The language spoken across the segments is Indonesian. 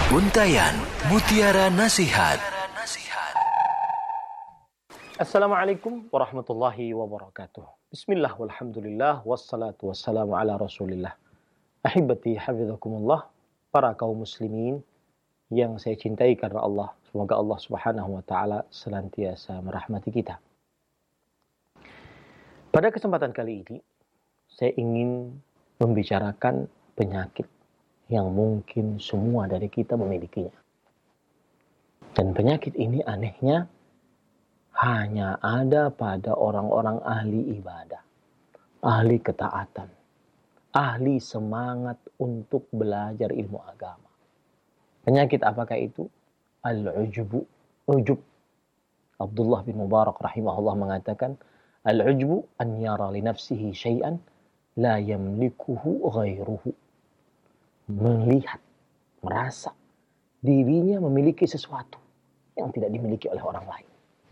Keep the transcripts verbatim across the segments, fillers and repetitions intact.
Untayan Mutiara Nasihat. Assalamualaikum warahmatullahi wabarakatuh. Bismillah walhamdulillah wassalatu wassalamu ala rasulillah. Ahibati hafizakumullah, para kaum muslimin yang saya cintai karena Allah. Semoga Allah subhanahu wa ta'ala senantiasa merahmati kita. Pada kesempatan kali ini, saya ingin membicarakan penyakit yang mungkin semua dari kita memilikinya. Dan penyakit ini anehnya hanya ada pada orang-orang ahli ibadah, ahli ketaatan, ahli semangat untuk belajar ilmu agama. Penyakit apakah itu? Al-ujubu, ujub. Abdullah bin Mubarak rahimahullah mengatakan, al-ujubu an yara li nafsihi syai'an la yamlikuhu ghairuhu. Melihat, merasa dirinya memiliki sesuatu yang tidak dimiliki oleh orang lain.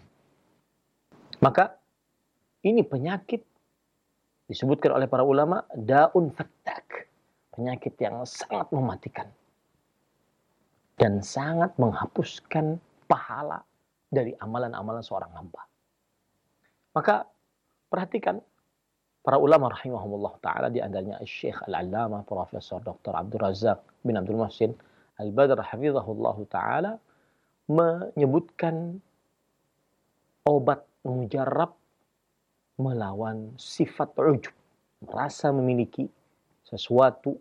Maka ini penyakit disebutkan oleh para ulama daun fattak, penyakit yang sangat mematikan dan sangat menghapuskan pahala dari amalan-amalan seorang hamba. Maka perhatikan para ulama rahimahumullah ta'ala, di antaranya Syekh Al-Allamah Profesor Doktor Abdul Razak bin Abdul Muhsin Al-Badr hafizahullah ta'ala menyebutkan obat mujarab melawan sifat ujub, merasa memiliki sesuatu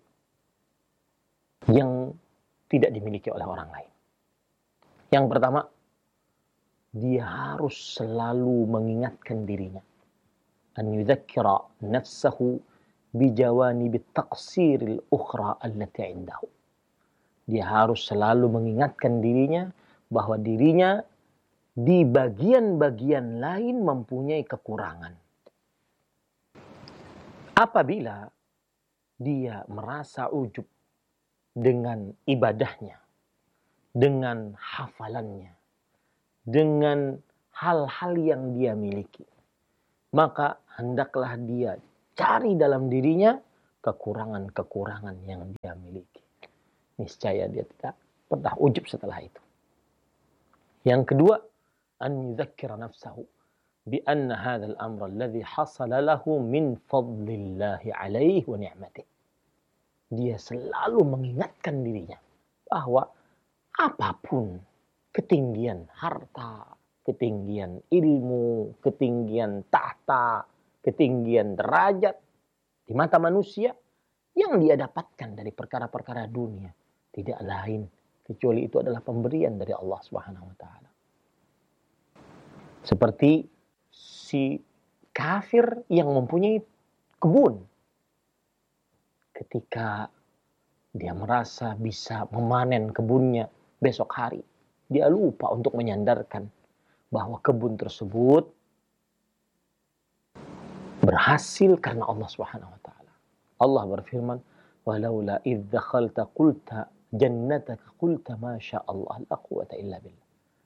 yang tidak dimiliki oleh orang lain. Yang pertama, dia harus selalu mengingatkan dirinya, an yudzakkira nafsahu bijawani bitaqsiril ukhra allati indahu. Dia harus selalu mengingatkan dirinya bahwa dirinya di bagian-bagian lain mempunyai kekurangan. Apabila dia merasa ujub dengan ibadahnya, dengan hafalannya, dengan hal-hal yang dia miliki, maka hendaklah dia cari dalam dirinya kekurangan-kekurangan yang dia miliki. Niscaya dia tidak pernah ujub setelah itu. Yang kedua, an yudzakkira nafsahu bi anna hadzal amra alladhi hasala lahu min fadlillahi alaihi wa ni'matihi. Dia selalu mengingatkan dirinya bahwa apapun ketinggian harta, ketinggian ilmu, ketinggian tahta, ketinggian derajat di mata manusia yang dia dapatkan dari perkara-perkara dunia, tidak lain kecuali itu adalah pemberian dari Allah Subhanahu wa taala. Seperti si kafir yang mempunyai kebun. Ketika dia merasa bisa memanen kebunnya besok hari, dia lupa untuk menyandarkan bahwa kebun tersebut berhasil karena Allah Subhanahu wa taala. Allah berfirman, "Walaula idz dakhalta qulta jannataka qulta ma syaa Allah la quwwata illa billah."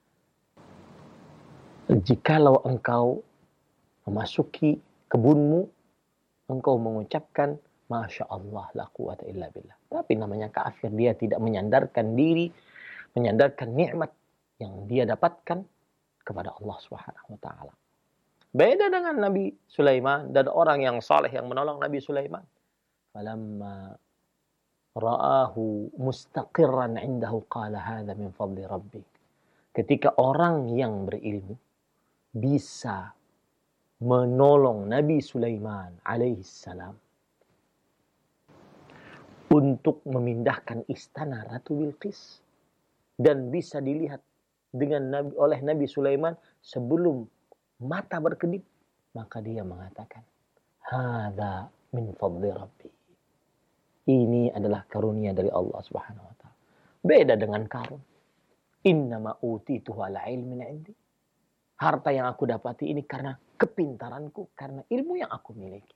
Jikalau engkau memasuki kebunmu, engkau mengucapkan Masya Allah la quwwata illa billah. Tapi namanya kafir, dia tidak menyandarkan diri, menyandarkan nikmat yang dia dapatkan kepada Allah Subhanahu wa taala. Beda dengan Nabi Sulaiman dan orang yang saleh yang menolong Nabi Sulaiman. Falamma ra'ahu mustaqirran 'indahu qala hadza min fadli rabbi. Ketika orang yang berilmu bisa menolong Nabi Sulaiman alaihi salam untuk memindahkan istana Ratu Bilqis dan bisa dilihat dengan Nabi, oleh Nabi Sulaiman sebelum mata berkedip, maka dia mengatakan, hadza min fadli rabbi. Ini adalah karunia dari Allah Subhanahu wa taala. Beda dengan Qarun. Innama utituhu ala ilmin 'indi. Harta yang aku dapati ini karena kepintaranku, karena ilmu yang aku miliki.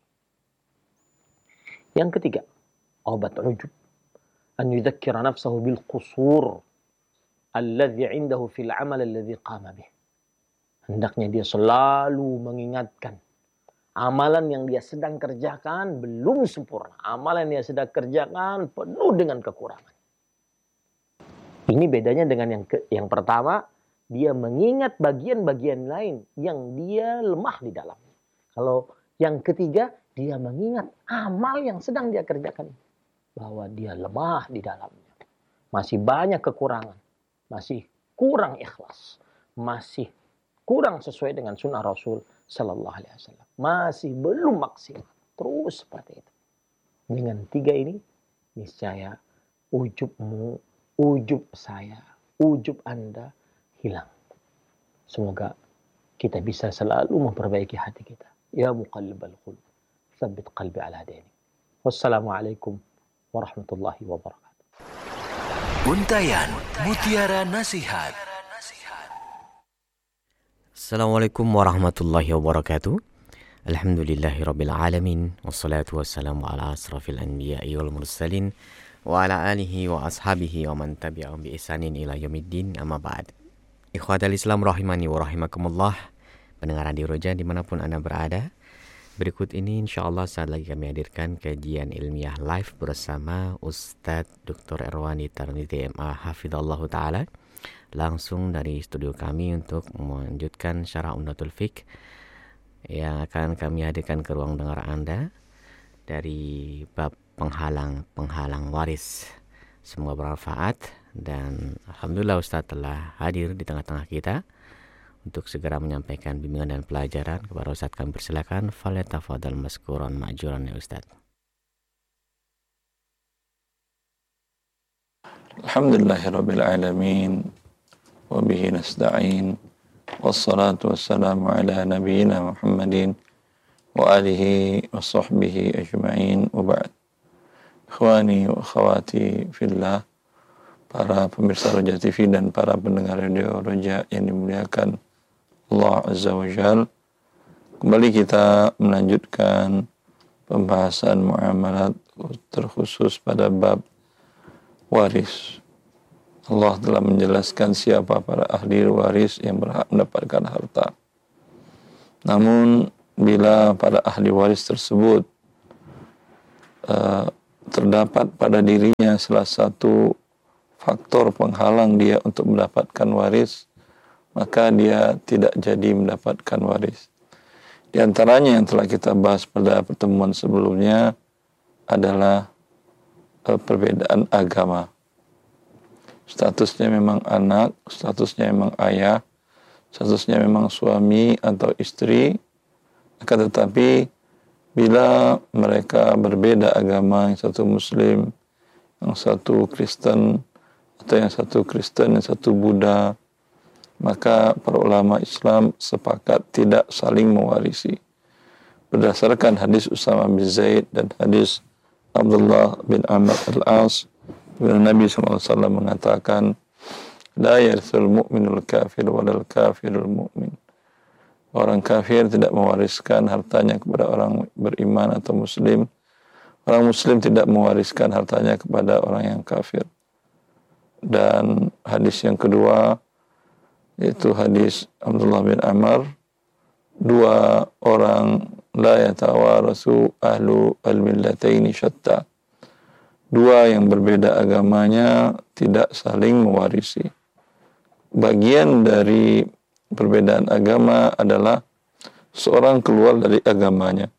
Yang ketiga, obat ujub, an yudzakkira nafsahu bil qusur alladhi 'indahu fil 'amal alladhi qama bih. Hendaknya dia selalu mengingatkan amalan yang dia sedang kerjakan belum sempurna. Amalan yang dia sedang kerjakan penuh dengan kekurangan. Ini bedanya dengan yang ke, yang pertama, dia mengingat bagian-bagian lain yang dia lemah di dalamnya. Kalau yang ketiga, dia mengingat amal yang sedang dia kerjakan, bahwa dia lemah di dalamnya. Masih banyak kekurangan, masih kurang ikhlas, masih kurang sesuai dengan sunnah Rasul Sallallahu Alaihi Wasallam, masih belum maksimal. Terus seperti itu. Dengan tiga ini, niscaya ujubmu, ujub saya, ujub Anda hilang. Semoga kita bisa selalu memperbaiki hati kita. Ya muqallibal qulub, tsabbit qalbi ala dinik. Wassalamualaikum warahmatullahi wabarakatuh. Untayan Mutiara Nasihat. Assalamualaikum warahmatullahi wabarakatuh. Alhamdulillahirabbil alamin wassalatu wassalamu ala asrafil anbiya'i wal mursalin wa ala alihi wa ashabihi wa man tabi'ahum bi ihsanin ila yaumiddin, amma ba'd. Ikhwatal Islam rahimani wa rahimakumullah, pendengar Radio Roja dimanapun Anda berada, berikut ini insyaallah saat lagi kami hadirkan kajian ilmiah live bersama Ustadz Doktor Erwani Tarmizi M A Hafizallahu Ta'ala, langsung dari studio kami untuk melanjutkan syarah Umdatul Fiqh yang akan kami hadirkan ke ruang dengar Anda dari bab penghalang-penghalang waris. Semoga bermanfaat dan alhamdulillah Ustaz telah hadir di tengah-tengah kita untuk segera menyampaikan bimbingan dan pelajaran. Kepada Ustaz kami persilakan, falyatafadhal maskuran ma'juran ya Ustaz. Alhamdulillahirabbil alamin wa bihi nasta'in wassalatu wassalamu ala nabiyyina Muhammadin wa alihi wa sahbihi ajma'in wa ba'd. Ikhwani wa akhwati fillah, para pemirsa Roja T V dan para pendengar Radio Roja yang dimuliakan Allah Azza wa Jal, kembali kita melanjutkan pembahasan muamalat terkhusus pada bab waris. Allah telah menjelaskan siapa para ahli waris yang berhak mendapatkan harta. Namun bila para ahli waris tersebut uh, terdapat pada dirinya salah satu faktor penghalang dia untuk mendapatkan waris, maka dia tidak jadi mendapatkan waris. Di antaranya yang telah kita bahas pada pertemuan sebelumnya adalah uh, perbedaan agama. Statusnya memang anak, statusnya memang ayah, statusnya memang suami atau istri, akan tetapi bila mereka berbeda agama, yang satu Muslim, yang satu Kristen, atau yang satu Kristen, yang satu Buddha, maka para ulama Islam sepakat tidak saling mewarisi. Berdasarkan hadis Usama bin Zaid dan hadis Abdullah bin Amr al-As, Nabi shallallahu alaihi wasallam mengatakan, la yarithul mu'minul kafir walal kafirul mu'min. Orang kafir tidak mewariskan hartanya kepada orang beriman atau muslim. Orang muslim tidak mewariskan hartanya kepada orang yang kafir. Dan hadis yang kedua, yaitu hadis Abdullah bin Amr, dua orang la yatawarasu ahlu al-millataini syatta. Dua yang berbeda agamanya tidak saling mewarisi. Bagian dari perbedaan agama adalah seorang keluar dari agamanya.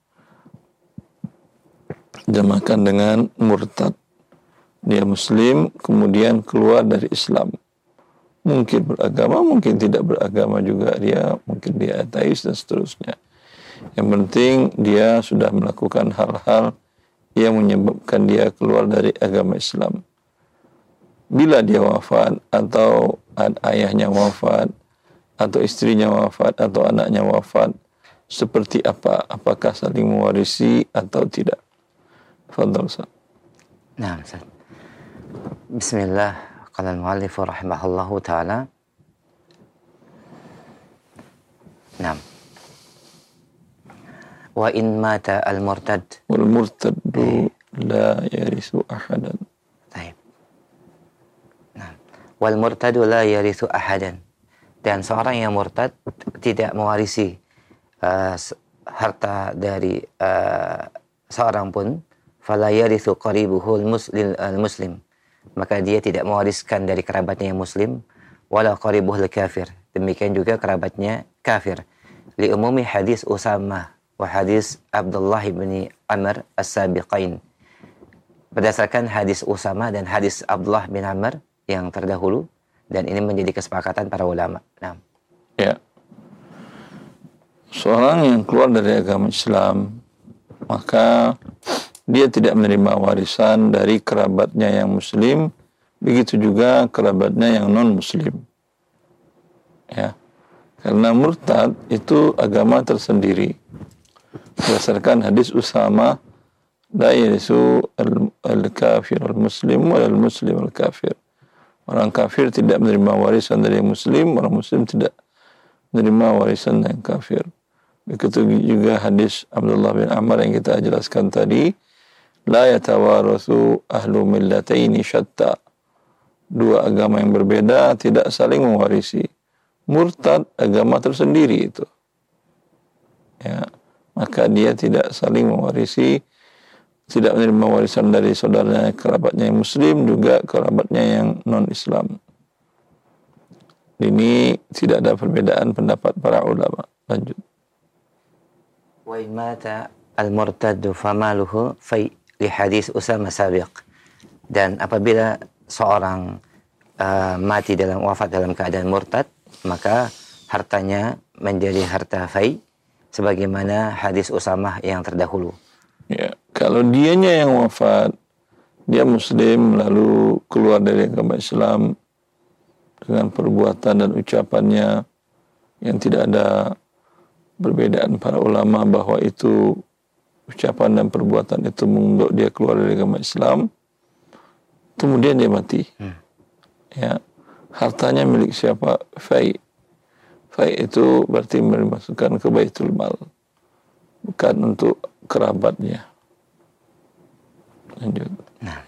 Jamakan dengan murtad. Dia muslim, kemudian keluar dari Islam. Mungkin beragama, mungkin tidak beragama juga dia, mungkin dia ateis dan seterusnya. Yang penting dia sudah melakukan hal-hal yang menyebabkan dia keluar dari agama Islam. Bila dia wafat, atau ayahnya wafat, atau istrinya wafat, atau anaknya wafat, seperti apa? Apakah saling mewarisi atau tidak? Fadhal Ustaz. Nah, Ustaz. Bismillah, qala al-mu'allif rahimahullahu ta'ala. Nah. Wa in mata al-murtad wal murtaddu la yarisu ahadan. Baik. Nah, wal murtaddu la yarisu ahadan. Dan seorang yang murtad tidak mewarisi uh, harta dari uh, seorang pun. Fala yarithu qaribuhu al-muslim, al-muslim. maka dia tidak mewariskan dari kerabatnya yang muslim, wala qaribuhul kafir. Demikian juga kerabatnya kafir. Li umumi hadis Usamah wa hadis Abdullah bin Amr as-sabiqain. Berdasarkan hadis Usamah dan hadis Abdullah bin Amr yang terdahulu, dan ini menjadi kesepakatan para ulama. Nah. Ya. Seorang yang keluar dari agama Islam, maka dia tidak menerima warisan dari kerabatnya yang muslim, begitu juga kerabatnya yang non-muslim. Ya. Karena murtad itu agama tersendiri. Berdasarkan hadis Usamah, la yarisu al-kafir al-muslim wal muslim al-kafir. Orang kafir tidak menerima warisan dari muslim, orang muslim tidak menerima warisan dari kafir. Begitu juga hadis Abdullah bin Amr yang kita jelaskan tadi, la yatawarathu ahlu millataini syatta. Dua agama yang berbeda tidak saling mewarisi. Murtad agama tersendiri itu. Ya, maka dia tidak saling mewarisi, tidak menerima warisan dari saudaranya, kerabatnya yang muslim, juga kerabatnya yang non-Islam. Ini tidak ada perbedaan pendapat para ulama. Lanjut. Wa in mata al-murtaddu famaluhu fi li hadis Usamah sabiq. Dan apabila seorang uh, mati dalam wafat dalam keadaan murtad, maka hartanya menjadi harta fai sebagaimana hadis Usamah yang terdahulu. Ya, kalau dianya yang wafat, dia muslim lalu keluar dari agama Islam dengan perbuatan dan ucapannya yang tidak ada perbedaan para ulama bahwa itu ucapan dan perbuatan itu membuat dia keluar dari agama Islam, kemudian dia mati. Hmm. Ya, hartanya milik siapa? Fai. Fai itu berarti dimasukkan ke Baitul Mal, bukan untuk kerabatnya. Lanjut. Nah.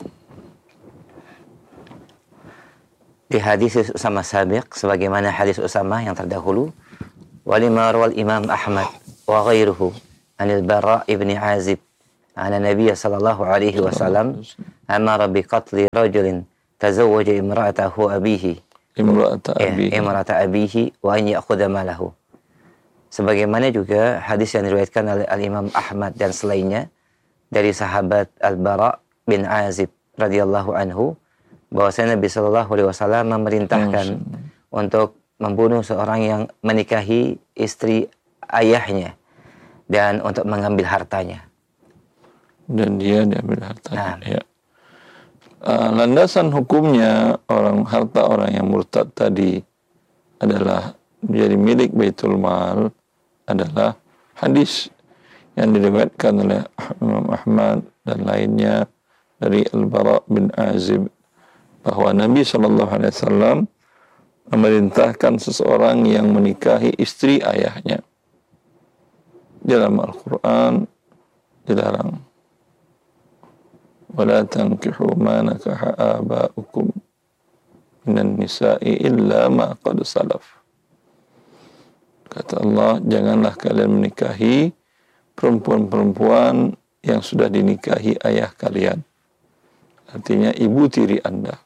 Di hadis Usamah sabiq, sebagaimana hadis Usamah yang terdahulu, walima rawal Imam Ahmad wa ghairuhu anil Bara ibn Azib anna Nabiy sallallahu alaihi wasallam amara bi qatli rajulin tazawwaja imra'atahu abihi imra'ata abihi imra'ata abihi wa an ya'khudha malahu. Sebagaimana juga hadis yang diriwayatkan oleh Al-Imam Ahmad dan selainnya dari sahabat Al-Bara bin Azib radhiyallahu anhu, bahwasanya Nabi sallallahu alaihi wasallam memerintahkan hmm. untuk membunuh seorang yang menikahi istri ayahnya dan untuk mengambil hartanya. Dan dia diambil hartanya. Nah. Ya. Uh, landasan hukumnya orang harta orang yang murtad tadi adalah menjadi milik Baitul Mal adalah hadis yang diriwayatkan oleh Imam Ahmad dan lainnya dari Al-Bara bin Azib bahwa Nabi sallallahu alaihi wasallam memerintahkan seseorang yang menikahi istri ayahnya. Dalam Al-Quran dilarang. وَلَا تَنْكِحُوا مَا نَكَحَ آبَاؤُكُمْ مِنَ النِّسَاءِ إِلَّا مَا قَدْ سَلَفَ. Kata Allah, janganlah kalian menikahi perempuan-perempuan yang sudah dinikahi ayah kalian. Artinya ibu tiri Anda.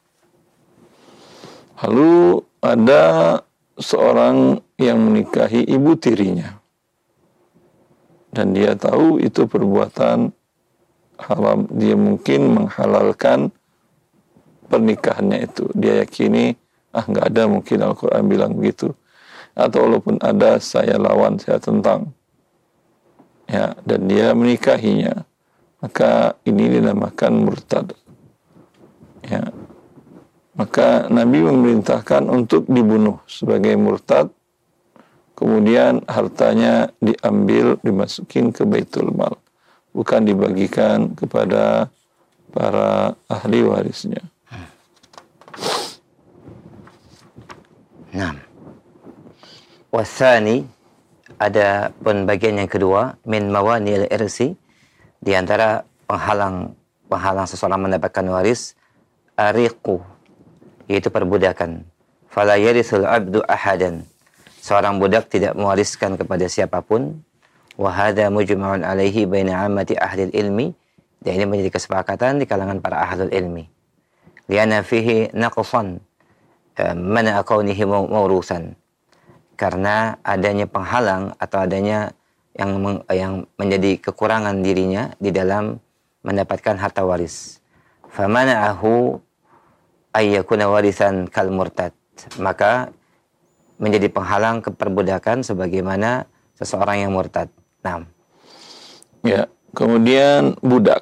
Lalu ada seorang yang menikahi ibu tirinya dan dia tahu itu perbuatan haram, dia mungkin menghalalkan pernikahannya itu. Dia yakini, ah nggak ada, mungkin Al-Quran bilang begitu, atau walaupun ada saya lawan, saya tentang, ya, dan dia menikahinya, maka ini dinamakan murtad. Ya. Maka Nabi memerintahkan untuk dibunuh sebagai murtad, kemudian hartanya diambil, dimasukin ke Baitul Mal, bukan dibagikan kepada para ahli warisnya. Nah, wasani, ada pun bagian yang kedua, min mawanil irsi, di antara penghalang penghalang seseorang mendapatkan waris, ariqu, yaitu perbudakan. Fala yarisul abdu ahadan, seorang budak tidak mewariskan kepada siapapun. Wa hadza mujma'un alaihi baina ammati ahli ilmi, dan ini menjadi kesepakatan di kalangan para ahlul ilmi. lianna fihi naqsan mana kaunihi mawrusan, karena adanya penghalang atau adanya yang meng, yang menjadi kekurangan dirinya di dalam mendapatkan harta waris. Famana'ahu ayyakuna warisan kal murtad, maka menjadi penghalang keperbudakan sebagaimana seseorang yang murtad. Nah. Ya, kemudian budak.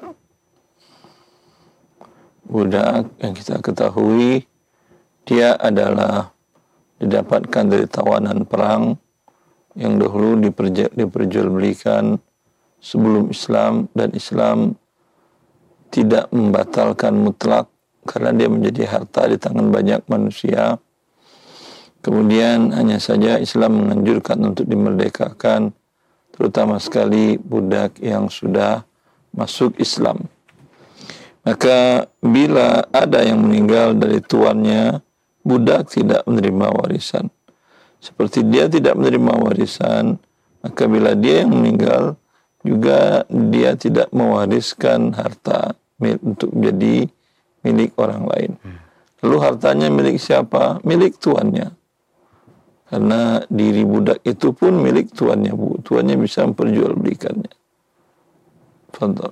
Budak yang kita ketahui dia adalah didapatkan dari tawanan perang yang dahulu diperj- diperjualbelikan sebelum Islam, dan Islam tidak membatalkan mutlak karena dia menjadi harta di tangan banyak manusia. Kemudian hanya saja Islam menganjurkan untuk dimerdekakan, terutama sekali budak yang sudah masuk Islam. Maka bila ada yang meninggal dari tuannya, budak tidak menerima warisan. Seperti dia tidak menerima warisan, maka bila dia yang meninggal, juga dia tidak mewariskan harta untuk menjadi milik orang lain. Lalu hartanya milik siapa? Milik tuannya. Karena diri budak itu pun milik tuannya, Bu. Tuannya bisa memperjualbelikannya. Contoh.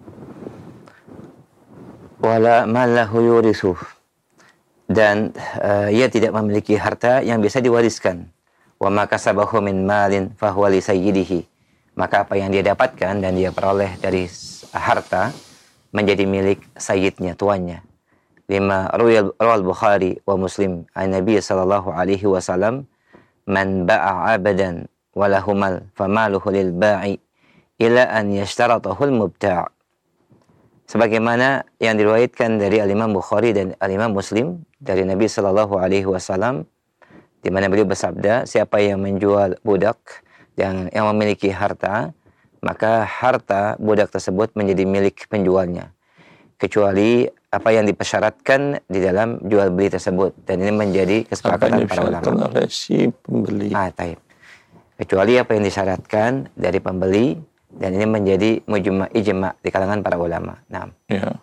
Wala malahu yurisuh, dan uh, ia tidak memiliki harta yang bisa diwariskan. Wa ma kasabahu min malin fahuwa li sayyidihi, maka apa yang dia dapatkan dan dia peroleh dari harta menjadi milik sayyidnya, tuannya. Lima rawal Bukhari wa Muslim an Nabi sallallahu alaihi wasallam, man ba'a 'abdan wa lahu mal famaluhu lil ba'i ila an yashtaratahu al mubta'. Sebagaimana yang diriwayatkan dari Al-Imam Bukhari dan Al-Imam Muslim dari Nabi sallallahu alaihi wasallam, di mana beliau bersabda, siapa yang menjual budak yang yang memiliki harta, maka harta budak tersebut menjadi milik penjualnya, kecuali apa yang dipersyaratkan di dalam jual beli tersebut, dan ini menjadi kesepakatan para ulama. Oleh si pembeli. Ah, taib. Kecuali apa yang disyaratkan dari pembeli, dan ini menjadi mujma' ijma' di kalangan para ulama. Nah. Ya.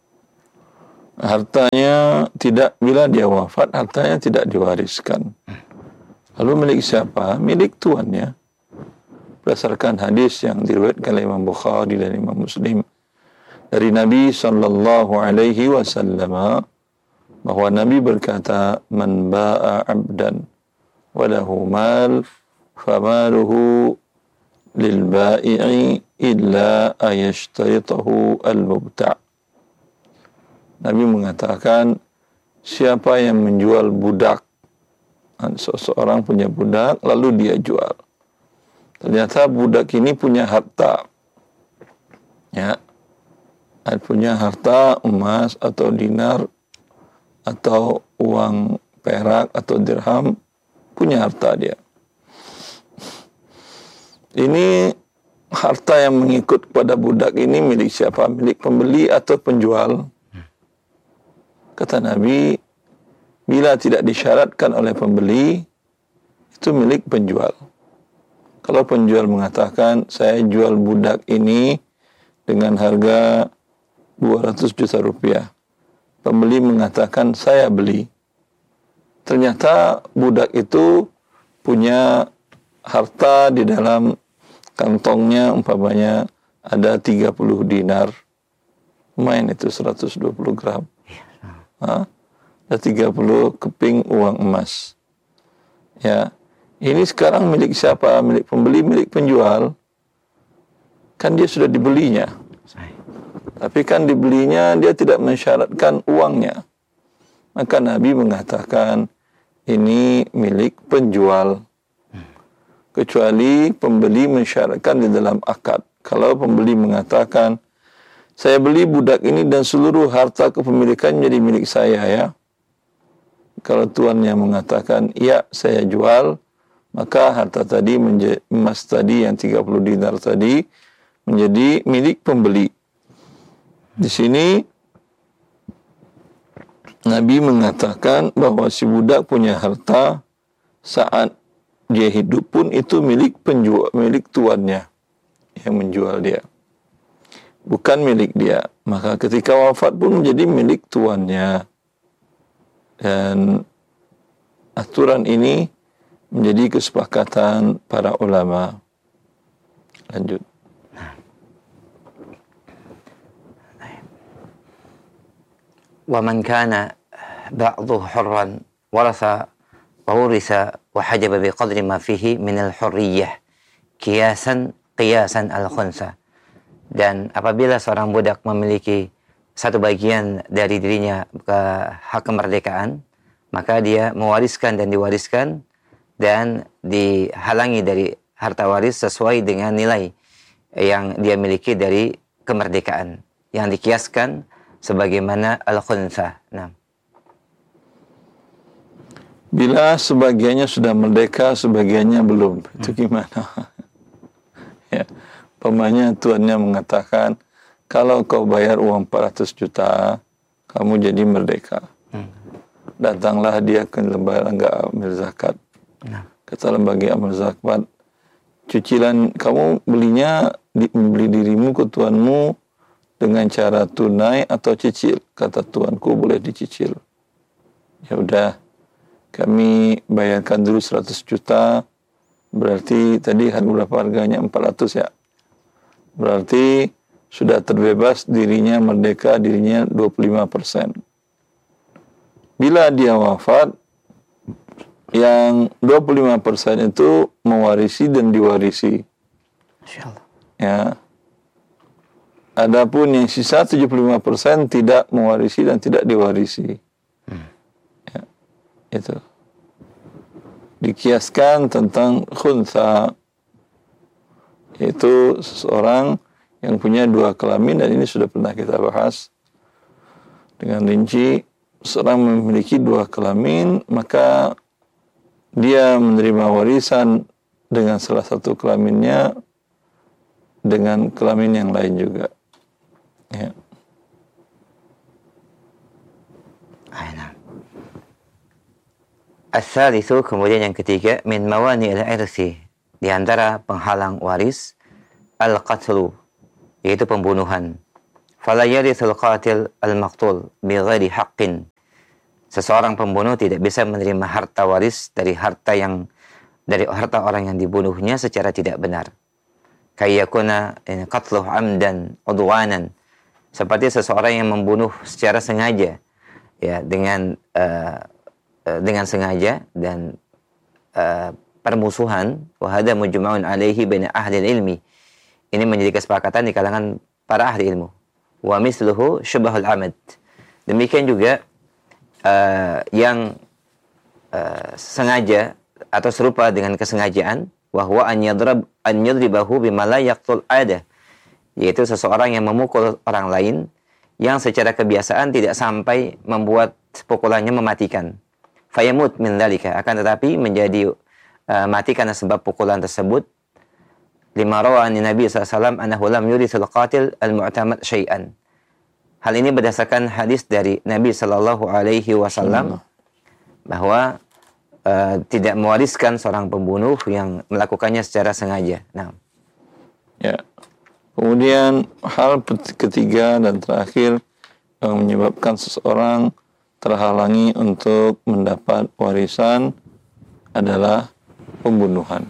Hartanya tidak, bila dia wafat, hartanya tidak diwariskan. Lalu milik siapa? Milik tuannya. Berdasarkan hadis yang diriwayatkan oleh Imam Bukhari dan Imam Muslim dari Nabi sallallahu alaihi wasallam, bahwa Nabi berkata, man ba'a 'abdan wa lahu mal famaluhu lil ba'i'i illa ayashtaritahu al-mubta'. Nabi mengatakan, siapa yang menjual budak, seseorang punya budak lalu dia jual, ternyata budak ini punya harta, ya, punya harta emas atau dinar atau uang perak atau dirham, punya harta dia. Ini harta yang mengikut kepada budak ini milik siapa? Milik pembeli atau penjual? Kata Nabi, bila tidak disyaratkan oleh pembeli, itu milik penjual. Kalau penjual mengatakan, saya jual budak ini dengan harga dua ratus juta rupiah. Pembeli mengatakan, saya beli. Ternyata budak itu punya harta di dalam kantongnya, umpamanya ada tiga puluh dinar. Lumayan itu seratus dua puluh gram. Ha? Ada tiga puluh keping uang emas. Ya. Ini sekarang milik siapa? Milik pembeli, milik penjual. Kan dia sudah dibelinya. Tapi kan dibelinya dia tidak mensyaratkan uangnya. Maka Nabi mengatakan ini milik penjual. Kecuali pembeli mensyaratkan di dalam akad. Kalau pembeli mengatakan, saya beli budak ini dan seluruh harta kepemilikan jadi milik saya, ya. Kalau tuannya mengatakan, iya saya jual, maka harta tadi, menjadi, emas tadi yang tiga puluh dinar tadi menjadi milik pembeli. Di sini Nabi mengatakan bahwa si budak punya harta saat dia hidup pun itu milik penjual, milik tuannya yang menjual dia, bukan milik dia. Maka ketika wafat pun menjadi milik tuannya. Dan aturan ini menjadi kesepakatan para ulama. Lanjut. Wa man kana ba'dhu hurran warasa wa urisa wa hajaba bi qadri ma fihi min al-hurriyah qiyasan qiyasan al-khunsa. Dan apabila seorang budak memiliki satu bagian dari dirinya ke hak kemerdekaan, maka dia mewariskan dan diwariskan dan dihalangi dari harta waris sesuai dengan nilai yang dia miliki dari kemerdekaan yang dikiaskan sebagaimana al-khunsa. Nah. Bila sebagiannya sudah merdeka, sebagiannya belum, itu gimana? Ya, umpamanya tuannya mengatakan, kalau kau bayar uang empat ratus juta, kamu jadi merdeka. Hmm. Datanglah dia ke lembaga amil zakat. Nah. Kata lembaga amil zakat, cicilan kamu belinya, di, beli dirimu ke tuanmu dengan cara tunai atau cicil. Kata tuanku, boleh dicicil. Ya udah, kami bayarkan dulu seratus juta, berarti tadi harga berapa harganya? empat ratus ya. Berarti sudah terbebas dirinya, merdeka dirinya dua puluh lima persen. Bila dia wafat, yang dua puluh lima persen itu mewarisi dan diwarisi. Insyaallah. Ya. Adapun yang sisa tujuh puluh lima persen tidak mewarisi dan tidak diwarisi. Hmm. Ya. Itu. Dikiaskan tentang khunsa, yaitu seseorang yang punya dua kelamin, dan ini sudah pernah kita bahas dengan rinci. Seorang memiliki dua kelamin, maka dia menerima warisan dengan salah satu kelaminnya dengan kelamin yang lain juga. Ya. Aina. As-salisu, kemudian yang ketiga, min mawani al-irsi, di antara penghalang waris, al-qatlu, yaitu pembunuhan. Fala yarithul qatil al-maqtul bi ghairi haqqin. Seseorang pembunuh tidak bisa menerima harta waris dari harta yang dari harta orang yang dibunuhnya secara tidak benar. Kayyakuna qatluhu amdan udwanan, seperti seseorang yang membunuh secara sengaja, ya, dengan uh, uh, dengan sengaja dan uh, permusuhan. Wa hadza mujma'un alaihi baina ahli ilmi. Ini menjadi kesepakatan di kalangan para ahli ilmu. Wa misluhu syubhul amad. Demikian juga Uh, yang uh, sengaja atau serupa dengan kesengajaan, wahwa an yadrab an yadribahu bima la yaqtul ada, yaitu seseorang yang memukul orang lain yang secara kebiasaan tidak sampai membuat pukulannya mematikan. Fayamut min dzalika, akan tetapi menjadi uh, mati karena sebab pukulan tersebut. Lima rawa an Nabi sallallahu alaihi wasallam annahu lam yurithul qatil al-mu'tamad syai'an. Hal ini berdasarkan hadis dari Nabi Shallallahu Alaihi Wasallam bahwa uh, tidak mewariskan seorang pembunuh yang melakukannya secara sengaja. Nah, ya. Kemudian hal ketiga dan terakhir yang menyebabkan seseorang terhalangi untuk mendapat warisan adalah pembunuhan.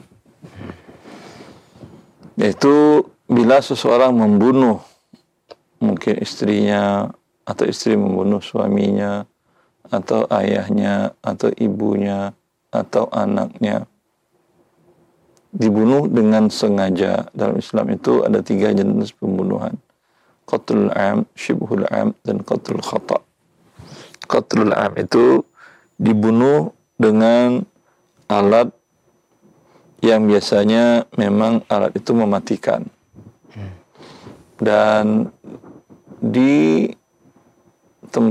Yaitu bila seseorang membunuh mungkin istrinya, atau istri membunuh suaminya, atau ayahnya, atau ibunya, atau anaknya, dibunuh dengan sengaja. Dalam Islam itu ada tiga jenis pembunuhan: qatlul am, syibhul am, dan qatlul khata'. Qatlul am itu dibunuh dengan alat yang biasanya memang alat itu mematikan, dan di tem,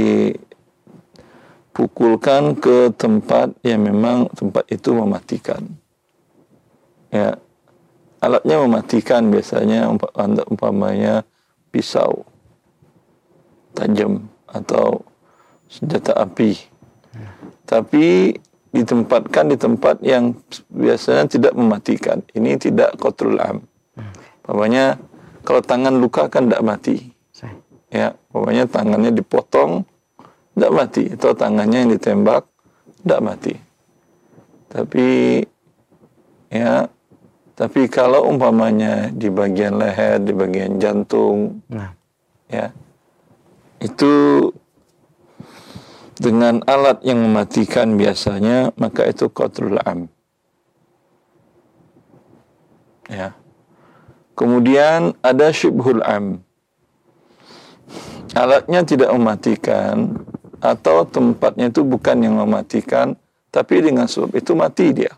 dipukulkan ke tempat yang memang tempat itu mematikan. Ya, alatnya mematikan biasanya umpamanya pisau tajam atau senjata api. Tapi ditempatkan di tempat yang biasanya tidak mematikan. Ini tidak qatlul am. Umpamanya kalau tangan luka kan tidak mati. Ya, umpamanya tangannya dipotong tidak mati, atau tangannya yang ditembak tidak mati. Tapi ya, tapi kalau umpamanya di bagian leher, di bagian jantung, nah. ya, itu dengan alat yang mematikan biasanya, maka itu qatlul am. Ya. Kemudian ada syibhul am. Alatnya tidak mematikan, atau tempatnya itu bukan yang mematikan, tapi dengan sebab itu mati dia.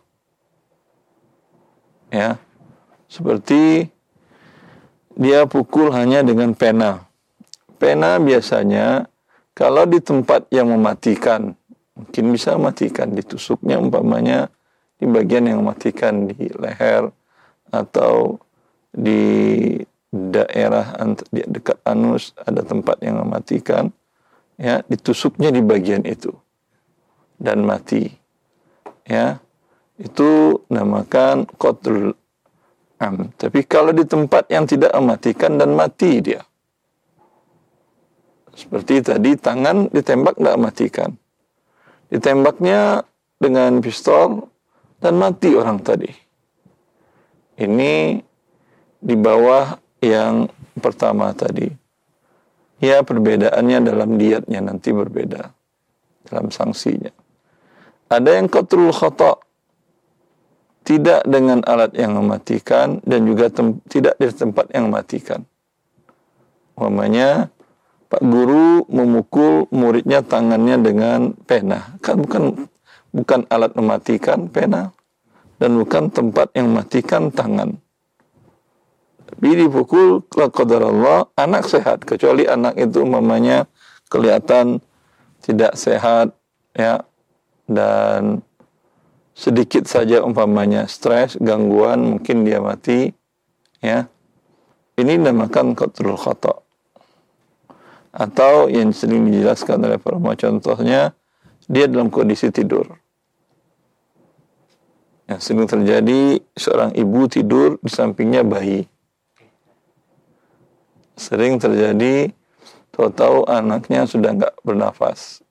Ya. Seperti dia pukul hanya dengan pena. Pena biasanya kalau di tempat yang mematikan, mungkin bisa mematikan, ditusuknya umpamanya di bagian yang mematikan di leher, atau di daerah di dekat anus ada tempat yang mematikan, ya, ditusuknya di bagian itu dan mati, ya, itu namakan qatlul am. Tapi kalau di tempat yang tidak mematikan dan mati dia, seperti tadi tangan ditembak tidak matikan, ditembaknya dengan pistol dan mati orang tadi. Ini di bawah yang pertama tadi. Ya, perbedaannya dalam diatnya nanti berbeda, dalam sanksinya. Ada yang qatlul khata', tidak dengan alat yang mematikan dan juga tem- tidak di tempat yang mematikan. Umpamanya Pak guru memukul muridnya tangannya dengan pena, kan bukan bukan alat mematikan pena, dan bukan tempat yang mematikan tangan. Tapi dipukul, la qadarallah, anak sehat, kecuali anak itu umpamanya kelihatan tidak sehat, ya, dan sedikit saja umpamanya stres, gangguan, mungkin dia mati, ya. Ini dinamakan qatlul khata'. Atau yang sering dijelaskan oleh para ulama, contohnya dia dalam kondisi tidur. Yang sering terjadi, seorang ibu tidur di sampingnya bayi. Sering terjadi, tahu-tahu anaknya sudah nggak bernafas.